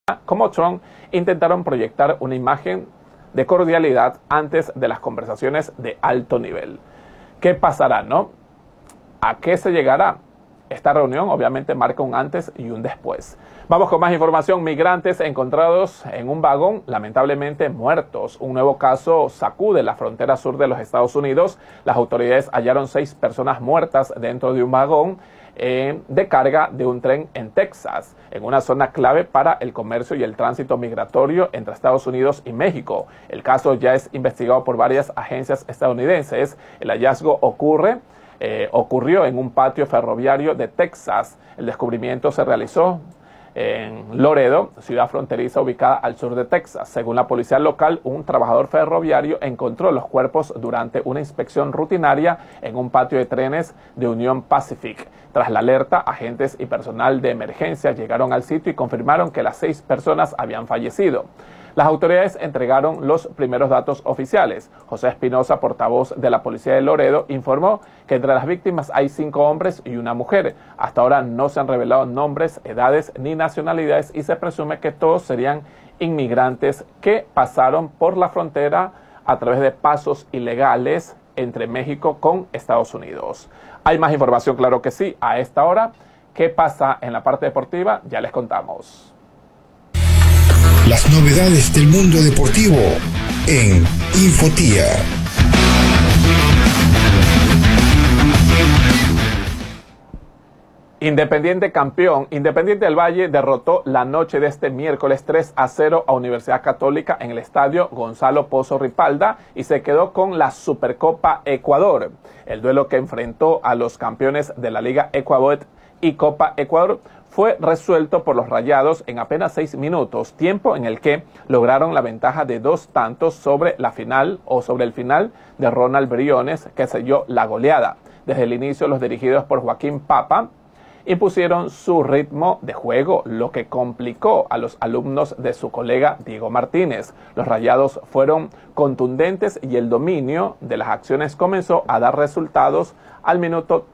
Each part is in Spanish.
como Trump intentaron proyectar una imagen de cordialidad antes de las conversaciones de alto nivel. ¿Qué pasará, no? ¿A qué se llegará? Esta reunión obviamente marca un antes y un después. Vamos con más información. Migrantes encontrados en un vagón, lamentablemente muertos. Un nuevo caso sacude la frontera sur de los Estados Unidos. Las autoridades hallaron 6 personas muertas dentro de un vagón de carga de un tren en Texas, en una zona clave para el comercio y el tránsito migratorio entre Estados Unidos y México. El caso ya es investigado por varias agencias estadounidenses. El hallazgo ocurrió en un patio ferroviario de Texas. El descubrimiento se realizó en Laredo, ciudad fronteriza ubicada al sur de Texas. Según la policía local, un trabajador ferroviario encontró los cuerpos durante una inspección rutinaria en un patio de trenes de Union Pacific. Tras la alerta, agentes y personal de emergencia llegaron al sitio y confirmaron que las 6 personas habían fallecido. Las autoridades entregaron los primeros datos oficiales. José Espinosa, portavoz de la policía de Laredo, informó que entre las víctimas hay 5 hombres y una mujer. Hasta ahora no se han revelado nombres, edades ni nacionalidades y se presume que todos serían inmigrantes que pasaron por la frontera a través de pasos ilegales entre México con Estados Unidos. Hay más información, claro que sí, a esta hora. ¿Qué pasa en la parte deportiva? Ya les contamos. Las novedades del mundo deportivo en Infotía. Independiente campeón. Independiente del Valle derrotó la noche de este miércoles 3-0 a Universidad Católica en el estadio Gonzalo Pozo Ripalda y se quedó con la Supercopa Ecuador. El duelo que enfrentó a los campeones de la Liga Ecuador y Copa Ecuador fue resuelto por los Rayados en apenas 6 minutos, tiempo en el que lograron la ventaja de 2 tantos sobre el final de Ronald Briones, que selló la goleada. Desde el inicio, los dirigidos por Joaquín Papa impusieron su ritmo de juego, lo que complicó a los alumnos de su colega Diego Martínez. Los Rayados fueron contundentes y el dominio de las acciones comenzó a dar resultados al minuto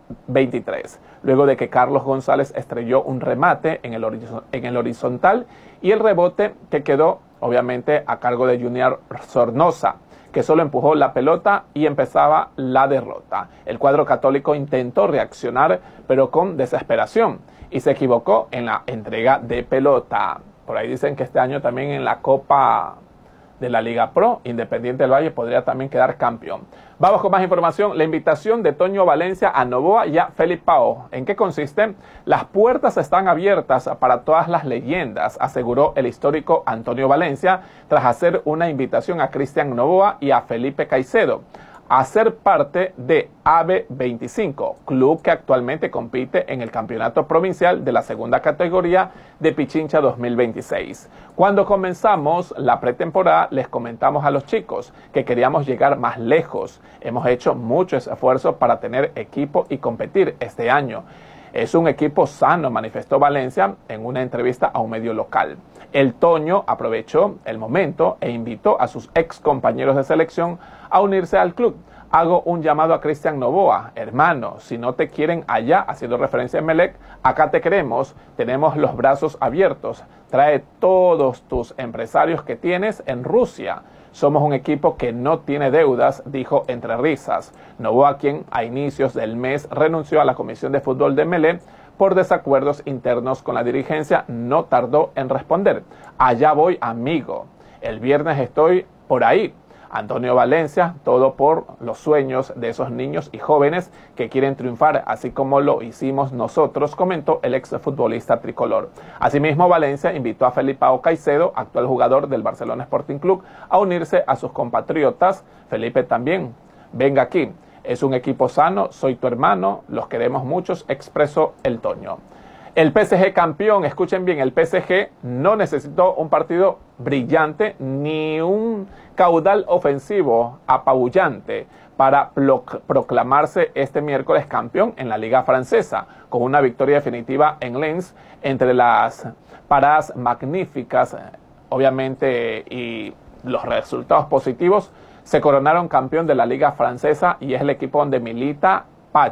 23, luego de que Carlos González estrelló un remate en el horizontal y el rebote que quedó obviamente a cargo de Junior Sornosa, que solo empujó la pelota y empezaba la derrota. El cuadro católico intentó reaccionar, pero con desesperación, y se equivocó en la entrega de pelota. Por ahí dicen que este año también en la Copa de la Liga Pro, Independiente del Valle podría también quedar campeón. Vamos con más información. La invitación de Toño Valencia a Novoa y a Felipao. ¿En qué consiste? Las puertas están abiertas para todas las leyendas, aseguró el histórico Antonio Valencia, tras hacer una invitación a Cristian Novoa y a Felipe Caicedo a ser parte de AVE 25, club que actualmente compite en el campeonato provincial de la segunda categoría de Pichincha 2026. Cuando comenzamos la pretemporada, les comentamos a los chicos que queríamos llegar más lejos. Hemos hecho mucho esfuerzo para tener equipo y competir este año. Es un equipo sano, manifestó Valencia en una entrevista a un medio local. El Toño aprovechó el momento e invitó a sus ex compañeros de selección a unirse al club. Hago un llamado a Cristian Novoa, hermano, si no te quieren allá, haciendo referencia a Melec, acá te queremos, tenemos los brazos abiertos, trae todos tus empresarios que tienes en Rusia. Somos un equipo que no tiene deudas, dijo entre risas. Novoa, quien a inicios del mes renunció a la Comisión de Fútbol de Melec por desacuerdos internos con la dirigencia, no tardó en responder. Allá voy, amigo. El viernes estoy por ahí. Antonio Valencia, todo por los sueños de esos niños y jóvenes que quieren triunfar, así como lo hicimos nosotros, comentó el exfutbolista tricolor. Asimismo, Valencia invitó a Felipao Caicedo, actual jugador del Barcelona Sporting Club, a unirse a sus compatriotas. Felipe también, venga aquí, es un equipo sano, soy tu hermano, los queremos muchos, expresó el Toño. El PSG campeón, escuchen bien, el PSG no necesitó un partido brillante ni un caudal ofensivo apabullante para proclamarse este miércoles campeón en la Liga Francesa, con una victoria definitiva en Lens entre las paradas magníficas, obviamente, y los resultados positivos. Se coronaron campeón de la Liga Francesa y es el equipo donde milita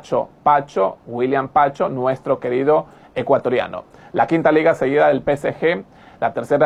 William Pacho, nuestro querido ecuatoriano. La quinta liga seguida del PSG, la tercera